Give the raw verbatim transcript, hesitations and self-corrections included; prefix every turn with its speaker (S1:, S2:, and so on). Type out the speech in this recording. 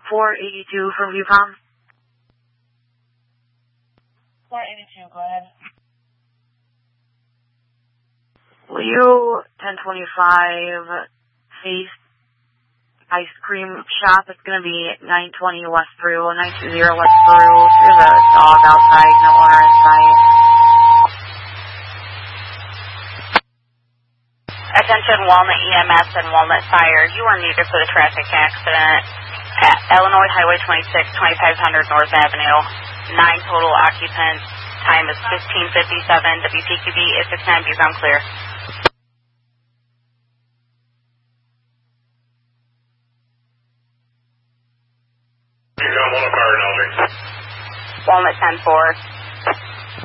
S1: four eighty-two from Viewcom.
S2: four eighty-two, go ahead.
S1: Leo ten twenty-five Face Ice Cream Shop. It's going to be nine twenty West Peru, nine two zero West Peru. There's a dog outside, no owner in sight.
S3: Attention Walnut E M S and Walnut Fire. You are needed for the traffic accident at Illinois Highway twenty-six, twenty-five hundred North Avenue. Nine total occupants. Time is fifteen fifty-seven. W P Q B is six nine Viewcom clear. Walnut ten four.